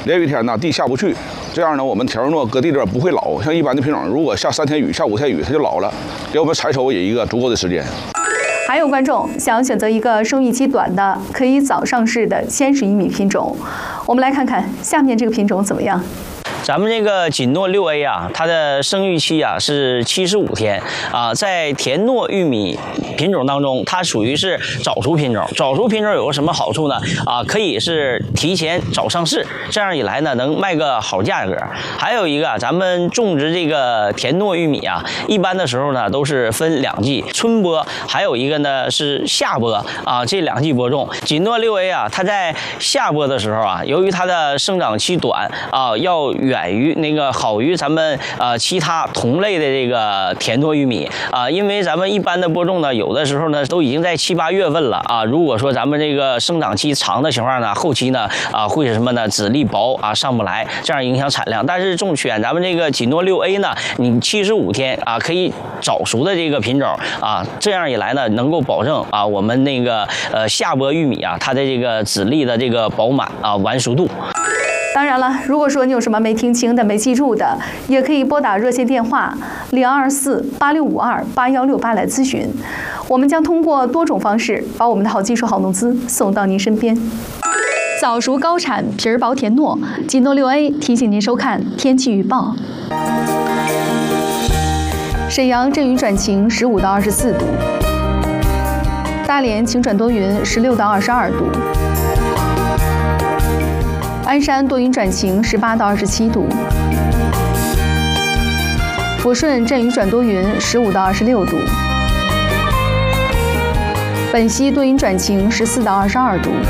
连雨天呢地下不去，这样呢我们田若诺搁地里边不会老。像一般的品种，如果下3天雨、下5天雨，它就老了，给我们采收也一个足够的时间。 还有观众想选择一个生育期短的、可以早上市的鲜食玉米品种，我们来看看下面这个品种怎么样。 咱们这个锦诺6A 啊，它的生育期啊是75天啊，在田诺玉米品种当中，它属于是早熟品种。早熟品种有个什么好处呢？啊，可以是提前早上市，这样一来呢，能卖个好价格。还有一个，咱们种植这个田诺玉米啊，一般的时候呢都是分2季，春播，还有一个呢是夏播啊，这2季播种。锦诺6A 啊，它在夏播的时候啊，由于它的生长期短啊，要远于好于咱们其他同类的这个田诺玉米啊，因为咱们一般的播种呢，有的时候呢都已经在7、8月份了啊。如果说咱们这个生长期长的情况呢，后期呢会是什么呢？籽粒薄啊，上不来，这样影响产量。但是选咱们这个锦诺6A 呢，你75天啊可以早熟的这个品种啊，这样一来呢，能够保证啊我们夏播玉米啊它的这个籽粒的这个饱满啊完熟度。 当然了，如果说你有什么没听清的、没记住的，也可以拨打热线电话022486528168来咨询。我们将通过多种方式，把我们的好技术、好农资送到您身边。早熟高产皮儿薄田诺锦诺6A提醒您收看天气预报。沈阳阵雨转晴，15到24度；大连晴转多云，16到22度。鞍山多云转晴，18到27度；抚顺阵雨转多云，15到26度；本溪多云转晴，14到22度；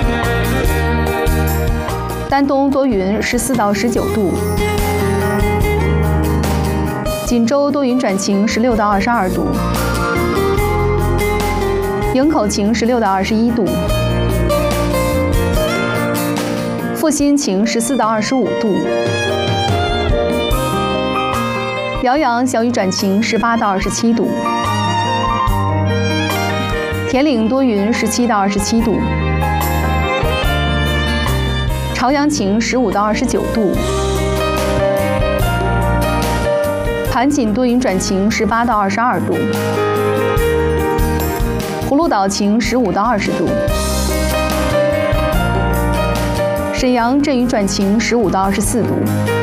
丹东多云，14到19度；锦州多云转晴，16到22度；营口晴，16到21度。阜新晴14到25度，辽阳小雨转晴18到27度，田岭多云17到27度，朝阳晴15到29度，盘锦多云转晴18到22度，葫芦岛晴15到20度。沈阳阵雨转晴，15到24度。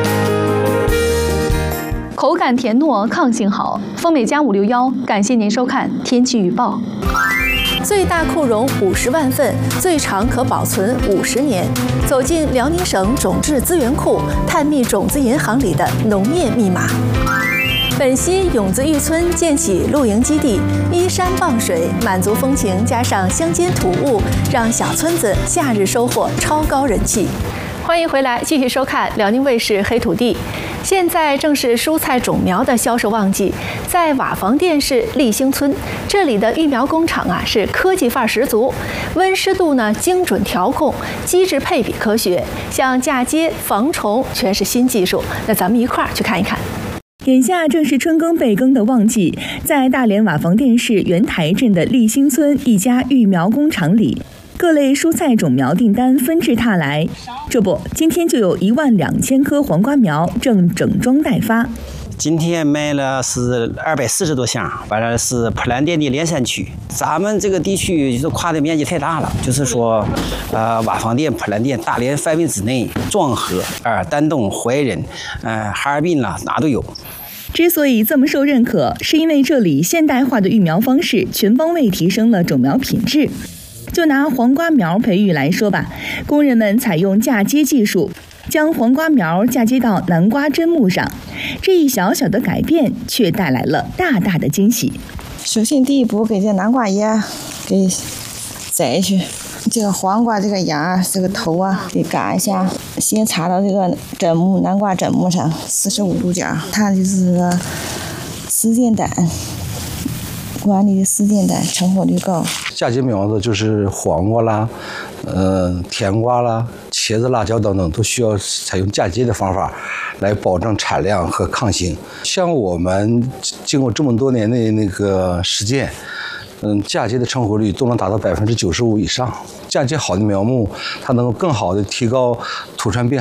口感甜糯，抗性好。丰美佳561，感谢您收看天气预报。 最大库容50万份，最长可保存50年。走进辽宁省种质资源库，探秘种子银行里的农业密码。本溪永子峪村建起露营基地，依山傍水，满族风情加上乡间土物，让小村子夏日收获超高人气。欢迎回来，继续收看辽宁卫视黑土地。现在正是蔬菜种苗的销售旺季，在瓦房店市立兴村，这里的育苗工厂啊是科技范儿十足，温湿度呢精准调控，机制配比科学，像嫁接、防虫全是新技术。那咱们一块儿去看一看。 眼下正是春耕备耕的旺季，在大连瓦房店市原台镇的立兴村一家育苗工厂里，各类蔬菜种苗订单纷至沓来。这不，今天就有12000棵黄瓜苗正整装待发。 今天卖了是240多箱，完了是普兰店的连山区。咱们这个地区就是跨的面积太大了，就是说，瓦房店、普兰店、大连范围之内，庄河、丹东、怀仁、哈尔滨啦，哪都有。 之所以这么受认可，是因为这里现代化的育苗方式全方位提升了种苗品质。就拿黄瓜苗培育来说吧，工人们采用嫁接技术，将黄瓜苗嫁接到南瓜砧木上，这一小小的改变却带来了大大的惊喜。 首先第一步给这南瓜叶给摘去，这个黄瓜这个芽这个头啊给嘎一下，先插到这个砧木南瓜砧木上45度角，它就是个实践单，管理的实践单，成活率高。 嫁接苗子就是黄瓜啦、甜瓜啦、茄子、辣椒等等，都需要采用嫁接的方法来保证产量和抗性。像我们经过这么多年的那个实践，嫁接的成活率都能达到95%以上。嫁接好的苗木，它能够更好的提高土产变